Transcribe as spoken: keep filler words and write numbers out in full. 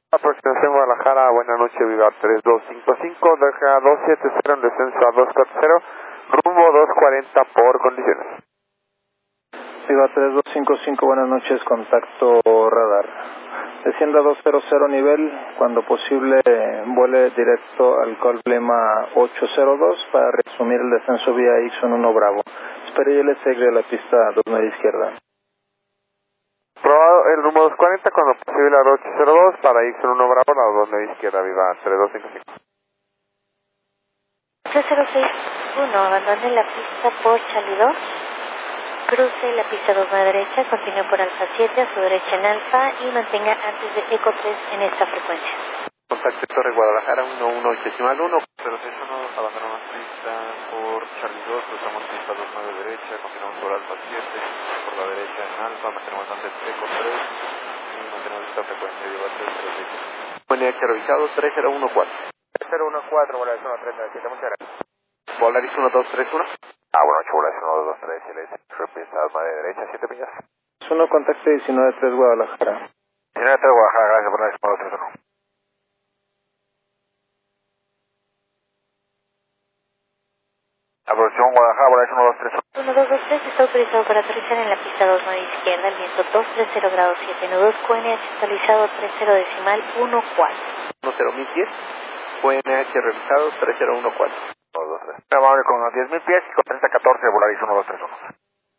Aproximación Guadalajara, buena noche, Viva tres dos cinco cinco, deja dos siete cero en descenso a dos cuatro cero, rumbo dos cuarenta por condiciones. Viva tres dos cinco cinco, buenas noches, contacto radar. Descienda a dos cero cero nivel, cuando posible vuele directo al Golf Lima ocho cero dos para resumir el descenso vía Ixon uno Bravo. Espere y le sigue a la pista dos media izquierda. Probado el rumbo dos cuarenta, cuando posible a ocho cero dos para Ixon uno Bravo, la dos media izquierda, Viva tres dos cinco cinco. tres cero seis uno, abandone la pista por Charlie dos. Cruce la pista dos a la derecha, continúe por Alfa siete, a su derecha en Alfa y mantenga antes de Eco tres en esta frecuencia. Contacto Torre Guadalajara uno uno decimal uno, cero seis uno, abandonamos pista por Charlie dos, cruzamos pista dos a la derecha, continuamos por Alfa siete, por la derecha en Alfa, mantenemos antes Eco tres y mantenemos esta frecuencia de tres cero seis. U N H revisado tres cero uno cuatro. tres cero uno cuatro, Volaris uno tres nueve siete, muchas gracias. Volaris uno dos tres uno. Ah, bueno, Volaris uno dos tres, L S, pista dos a la derecha, siete millas. uno, contacto diecinueve tres Guadalajara. diecinueve tres Guadalajara, gracias, Volaris uno dos tres uno. Aproximación Guadalajara, Volaris uno dos tres uno. uno dos dos tres está autorizado para aterrizar en la pista dos nueve izquierda, el viento dos tres cero grados siete nudos, Q N H actualizado tres cero decimal uno cuatro. uno cero mil pies, U N H revisado tres cero uno cuatro. uno dos tres. Amable con diez mil pies y con treinta catorce, Volaris uno dos tres uno.